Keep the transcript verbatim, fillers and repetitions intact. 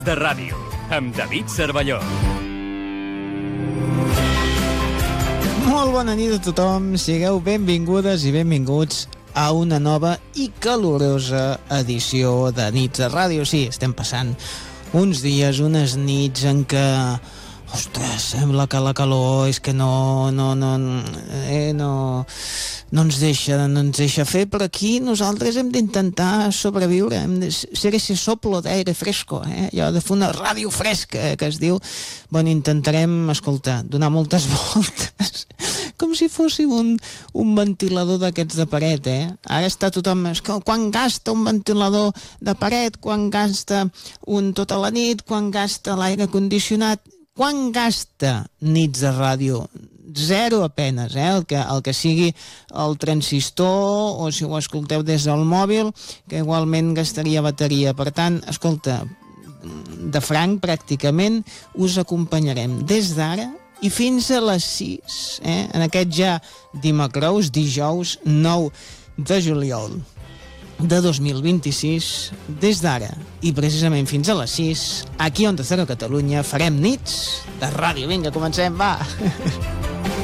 de ràdio, amb David Cervelló. Molt bona nit a tothom, sigueu benvingudes i benvinguts a una nova i calorosa edició de Nits de Ràdio. Sí, estem passant uns dies, unes nits en què, ostres, sembla que la calor és que no, no, no, eh, no, no ens deixa, no ens deixa fer, però aquí nosaltres hem d'intentar sobreviure, hem de ser ese soplo d'aire fresco, eh? Allò de fer una ràdio fresca, eh, que es diu. Bueno, intentarem, escoltar, donar moltes voltes, com si fóssim un, un ventilador d'aquests de paret, eh? Ara està tothom, és que quan gasta un ventilador de paret, quan gasta un tota la nit, quan gasta l'aire condicionat, quan gasta Nits de Ràdio? Zero apenes, eh? El que, el que sigui el transistor, o si ho escolteu des del mòbil, que igualment gastaria bateria. Per tant, escolta, de franc, pràcticament, us acompanyarem des d'ara i fins a les sis, eh? En aquest ja dimecrous, dijous nou de juliol de dos mil vint-i-sis, des d'ara i precisament fins a les sis, aquí a Onda Cero Catalunya, farem Nits de Ràdio. Vinga, comencem, va!